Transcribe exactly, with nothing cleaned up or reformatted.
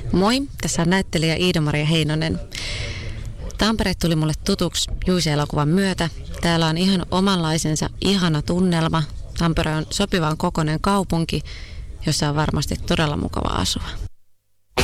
Moi, tässä on näyttelijä Iida-Maria Heinonen. Tampere tuli mulle tutuksi Juice-elokuvan myötä. Täällä on ihan omanlaisensa ihana tunnelma. Tampere on sopivan kokoinen kaupunki, jossa on varmasti todella mukava asua.